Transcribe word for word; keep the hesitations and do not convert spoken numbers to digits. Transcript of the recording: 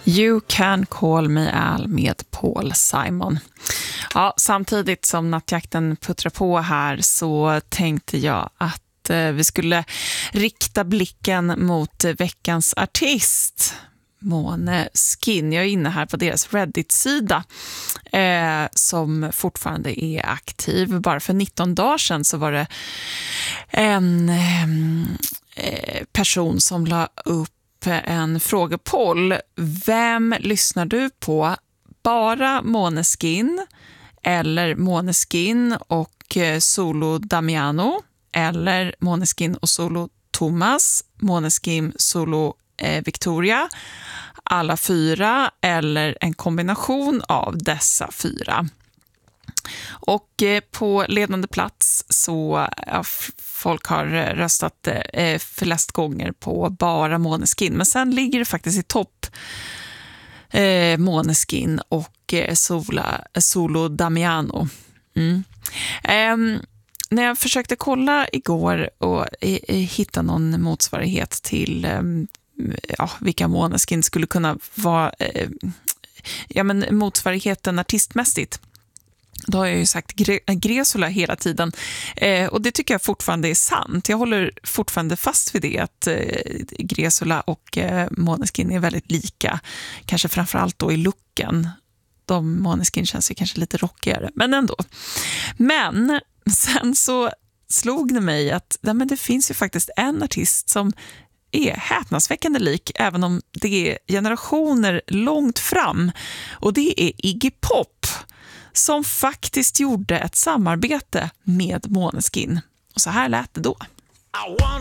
You can call me Al med Paul Simon. Ja, samtidigt som nattjakten puttrar på här så tänkte jag att eh, vi skulle rikta blicken mot eh, veckans artist, Måneskin. Jag är inne här på deras Reddit-sida eh, som fortfarande är aktiv. Bara för nitton dagar sedan så var det en eh, person som la upp en frågepoll. Vem lyssnar du på? Bara Måneskin eller Måneskin och Solo Damiano eller Måneskin och Solo Thomas, Måneskin Solo eh, Victoria, alla fyra eller en kombination av dessa fyra. Och eh, på ledande plats så ja, f- folk har röstat eh, flest gånger på bara Måneskin, men sen ligger det faktiskt i topp eh, Måneskin och eh, Sola, Solo Damiano. Mm. Eh, när jag försökte kolla igår och eh, hitta någon motsvarighet till eh, ja, vilka Måneskin skulle kunna vara eh, ja, men motsvarigheten artistmässigt, då har jag ju sagt Gre- Gresula hela tiden. Eh, och det tycker jag fortfarande är sant. Jag håller fortfarande fast vid det, att eh, Gresula och eh, Måneskin är väldigt lika. Kanske framförallt då i looken. De Måneskin känns ju kanske lite rockigare, men ändå. Men sen så slog det mig att nej, men det finns ju faktiskt en artist som är häpnadsväckande lik, även om det är generationer långt fram. Och det är Iggy Pop, som faktiskt gjorde ett samarbete med Måneskin. Och så här lät det då.